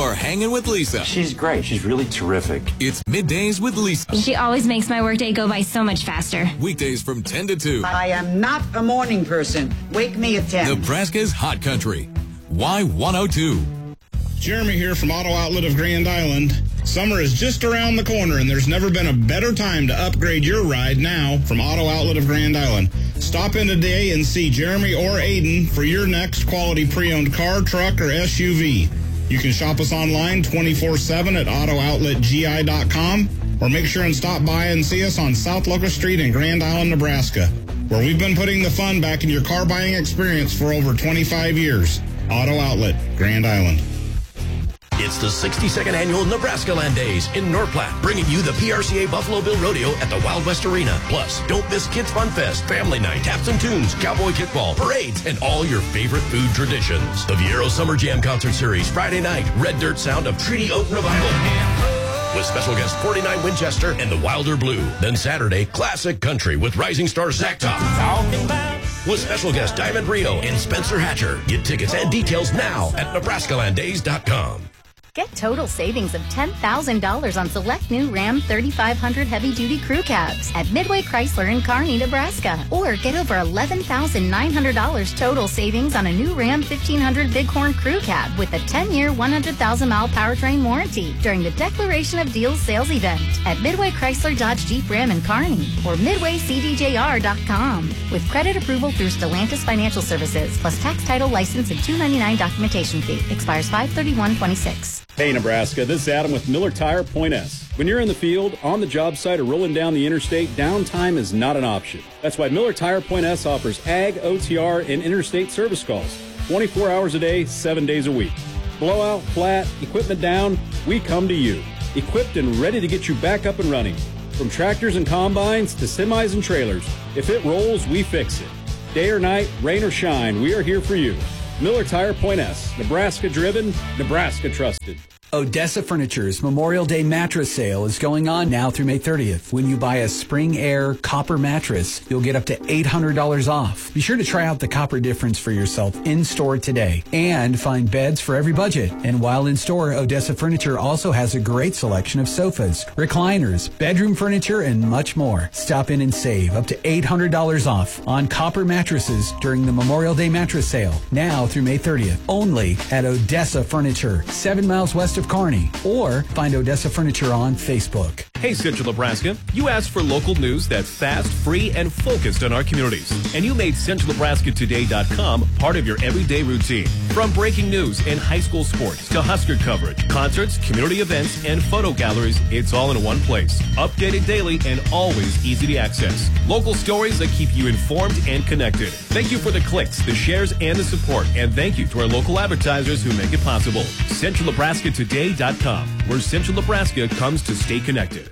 are hanging with Lisa. She's great. She's really terrific. It's Middays with Lisa. She always makes my workday go by so much faster. Weekdays from 10 to 2. I am not a morning person. Wake me at 10. Nebraska's Hot Country. Y102. Jeremy here from Auto Outlet of Grand Island. Summer is just around the corner, and there's never been a better time to upgrade your ride now from Auto Outlet of Grand Island. Stop in today and see Jeremy or Aiden for your next quality pre-owned car, truck, or SUV. You can shop us online 24/7 at AutoOutletGI.com, or make sure and stop by and see us on South Locust Street in Grand Island, Nebraska, where we've been putting the fun back in your car buying experience for over 25 years. Auto Outlet, Grand Island. It's the 62nd Annual Nebraska Land Days in North Platte, bringing you the PRCA Buffalo Bill Rodeo at the Wild West Arena. Plus, don't miss Kids Fun Fest, Family Night, Taps and Tunes, Cowboy Kickball, parades, and all your favorite food traditions. The Viero Summer Jam Concert Series, Friday night, Red Dirt Sound of Treaty Oak Revival, with special guest 49 Winchester and the Wilder Blue. Then Saturday, Classic Country with rising star Zach Top. With special guest Diamond Rio and Spencer Hatcher. Get tickets and details now at NebraskaLandDays.com. Get total savings of $10,000 on select new Ram 3500 heavy-duty crew cabs at Midway Chrysler in Kearney, Nebraska. Or get over $11,900 total savings on a new Ram 1500 Bighorn crew cab with a 10-year, 100,000-mile powertrain warranty during the Declaration of Deals sales event at Midway Chrysler Dodge Jeep Ram in Kearney or MidwayCDJR.com. With credit approval through Stellantis Financial Services, plus tax, title, license, and $299 documentation fee. Expires 5/31/26. Hey Nebraska, this is Adam with Miller Tire Point S. When you're in the field, on the job site, or rolling down the interstate, downtime is not an option. That's why Miller Tire Point S offers ag, OTR, and interstate service calls 24 hours a day, 7 days a week. Blowout, flat, equipment down, we come to you. Equipped and ready to get you back up and running. From tractors and combines to semis and trailers, if it rolls, we fix it. Day or night, rain or shine, we are here for you. Miller Tire Point S, Nebraska driven, Nebraska trusted. Odessa Furniture's Memorial Day mattress sale is going on now through May 30th. When you buy a Spring Air copper mattress, you'll get up to $800 off. Be sure to try out the copper difference for yourself in-store today and find beds for every budget. And while in-store, Odessa Furniture also has a great selection of sofas, recliners, bedroom furniture, and much more. Stop in and save up to $800 off on copper mattresses during the Memorial Day mattress sale, now through May 30th, only at Odessa Furniture, 7 miles west of Kearney, or find Odessa Furniture on Facebook. Hey Central Nebraska, you asked for local news that's fast, free, and focused on our communities. And you made CentralNebraskaToday.com part of your everyday routine. From breaking news and high school sports to Husker coverage, concerts, community events, and photo galleries, it's all in one place. Updated daily and always easy to access. Local stories that keep you informed and connected. Thank you for the clicks, the shares, and the support. And thank you to our local advertisers who make it possible. CentralNebraskaToday.com, where Central Nebraska comes to stay connected.